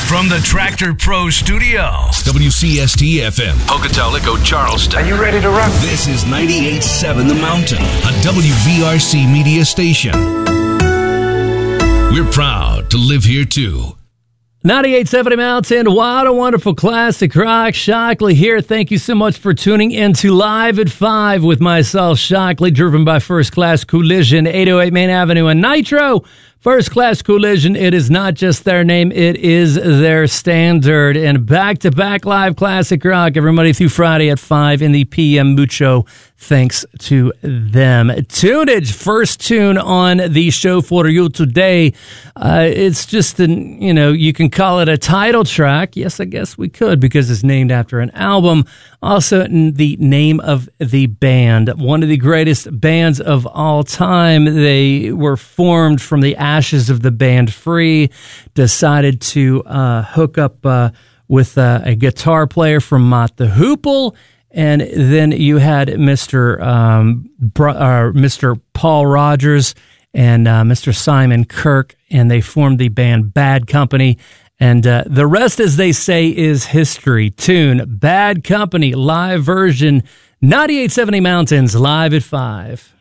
From the Tractor Pro Studios, WCST-FM, Pocatello, Charleston. Are you ready to rock? This is 98.7 The Mountain, a WVRC media station. We're proud to live here, too. 98.7 Mountain, what a wonderful classic rock. Shockley here. Thank you so much for tuning in to Live at 5 with myself, Shockley, driven by First Class Collision, 808 Main Avenue and Nitro. First Class Collision, it is not just their name, it is their standard. And back-to-back live classic rock every Monday through Friday at 5 in the PM Mucho. Thanks to them. Tunage, first tune on the show for you today. It's just, you can call it a title track. Yes, I guess we could because it's named after an album. Also, the name of the band. One of the greatest bands of all time. They were formed from the ashes of the band Free. Decided to hook up with a guitar player from Mott the Hoople. And then you had Mr. Paul Rogers and Mr. Simon Kirke, and they formed the band Bad Company. And the rest, as they say, is history. Tune, Bad Company, live version, 98.7 Mountains, live at 5.